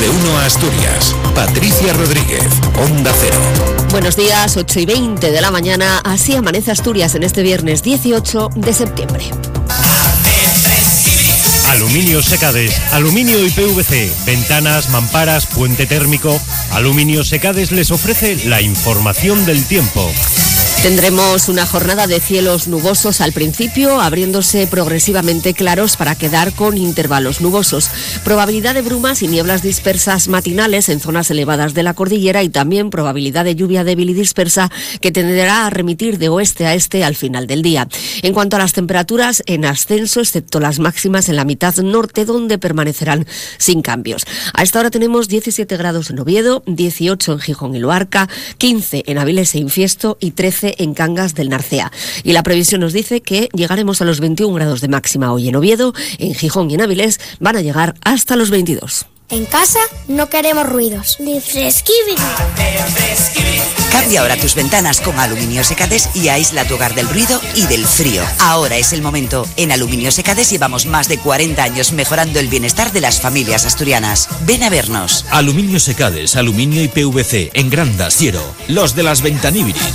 de 1 a Asturias. Patricia Rodríguez, Onda Cero. Buenos días, 8:20 de la mañana. Así amanece Asturias en este viernes 18 de septiembre. Aluminio Secades, aluminio y PVC, ventanas, mamparas, puente térmico. Aluminio Secades les ofrece la información del tiempo. Tendremos una jornada de cielos nubosos al principio, abriéndose progresivamente claros para quedar con intervalos nubosos. Probabilidad de brumas y nieblas dispersas matinales en zonas elevadas de la cordillera y también probabilidad de lluvia débil y dispersa que tenderá a remitir de oeste a este al final del día. En cuanto a las temperaturas, en ascenso, excepto las máximas en la mitad norte, donde permanecerán sin cambios. A esta hora tenemos 17 grados en Oviedo, 18 en Gijón y Luarca, 15 en Avilés e Infiesto y 13 en Cangas del Narcea. Y la previsión nos dice que llegaremos a los 21 grados de máxima hoy en Oviedo, en Gijón y en Avilés van a llegar hasta los 22. En casa no queremos ruidos. Ni fresquibiri. Cambia ahora tus ventanas con Aluminio Secades y aísla tu hogar del ruido y del frío. Ahora es el momento. En Aluminio Secades llevamos más de 40 años mejorando el bienestar de las familias asturianas. Ven a vernos. Aluminio Secades, aluminio y PVC, en Granda, Siero. Los de las ventaníbiris.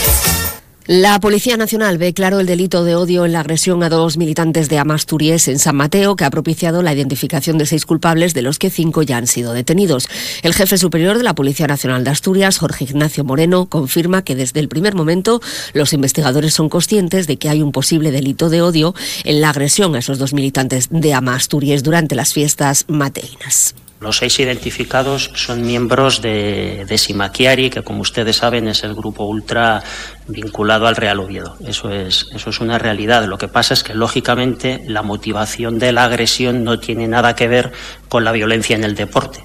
La Policía Nacional ve claro el delito de odio en la agresión a 2 militantes de Amasturies en San Mateo, que ha propiciado la identificación de 6 culpables, de los que 5 ya han sido detenidos. El jefe superior de la Policía Nacional de Asturias, Jorge Ignacio Moreno, confirma que desde el primer momento los investigadores son conscientes de que hay un posible delito de odio en la agresión a esos 2 militantes de Amasturies durante las fiestas mateinas. Los 6 identificados son miembros de Simaquiari, que como ustedes saben es el grupo ultra vinculado al Real Oviedo. Eso es una realidad. Lo que pasa es que lógicamente la motivación de la agresión no tiene nada que ver con la violencia en el deporte.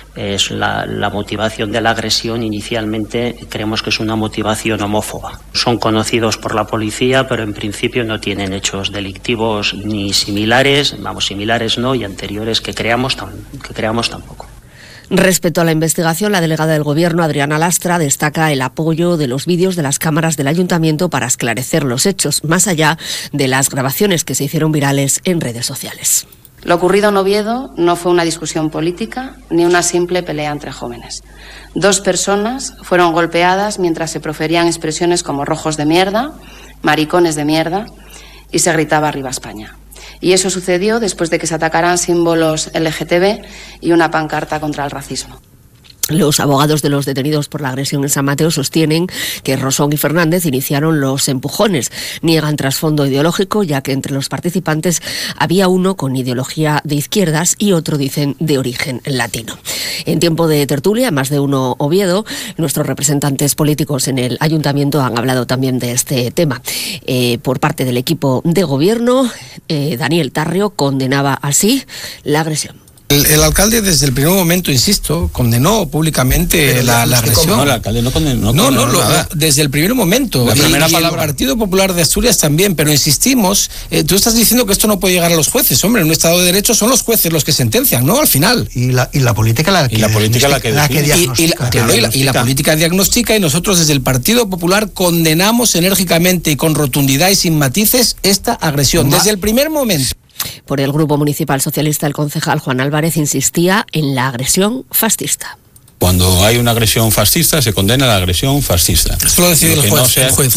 Es la motivación de la agresión inicialmente creemos que es una motivación homófoba. Son conocidos por la policía, pero en principio no tienen hechos delictivos ni similares, similares no, y anteriores que creamos tampoco. Respecto a la investigación, la delegada del Gobierno, Adriana Lastra, destaca el apoyo de los vídeos de las cámaras del Ayuntamiento para esclarecer los hechos, más allá de las grabaciones que se hicieron virales en redes sociales. Lo ocurrido en Oviedo no fue una discusión política ni una simple pelea entre jóvenes. 2 personas fueron golpeadas mientras se proferían expresiones como rojos de mierda, maricones de mierda y se gritaba arriba España. Y eso sucedió después de que se atacaran símbolos LGTB y una pancarta contra el racismo. Los abogados de los detenidos por la agresión en San Mateo sostienen que Rosón y Fernández iniciaron los empujones. Niegan trasfondo ideológico, ya que entre los participantes había uno con ideología de izquierdas y otro, dicen, de origen latino. En tiempo de tertulia, más de uno Oviedo, nuestros representantes políticos en el Ayuntamiento han hablado también de este tema. Por parte del equipo de gobierno, Daniel Tarrio condenaba así la agresión. El alcalde desde el primer momento, insisto, condenó públicamente la agresión. No, el alcalde no condenó. Desde el primer momento. La primera palabra. El Partido Popular de Asturias también, pero insistimos, tú estás diciendo que esto no puede llegar a los jueces. Hombre, en un Estado de Derecho son los jueces los que sentencian, ¿no? Al final. Y la política la que diagnostica. Y la política diagnostica, y nosotros desde el Partido Popular condenamos enérgicamente y con rotundidad y sin matices esta agresión. Desde el primer momento. Por el Grupo Municipal Socialista, el concejal Juan Álvarez insistía en la agresión fascista. Cuando hay una agresión fascista, se condena la agresión fascista. Eso lo decide el juez.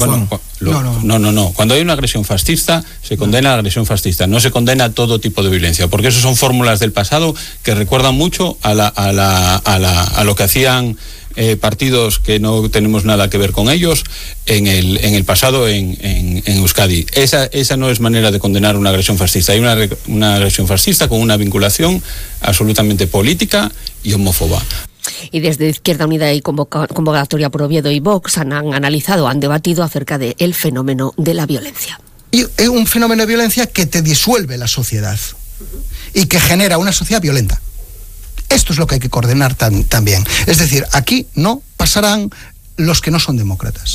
No. Cuando hay una agresión fascista, se condena la agresión fascista. No se condena todo tipo de violencia, porque eso son fórmulas del pasado que recuerdan mucho a lo que hacían partidos que no tenemos nada que ver con ellos en el pasado en Euskadi. Esa no es manera de condenar una agresión fascista. Hay una agresión fascista con una vinculación absolutamente política y homófoba. Y desde Izquierda Unida y Convocatoria por Oviedo y Vox han analizado, han debatido acerca del fenómeno de la violencia. Y es un fenómeno de violencia que te disuelve la sociedad y que genera una sociedad violenta. Esto es lo que hay que coordinar también. Es decir, aquí no pasarán los que no son demócratas.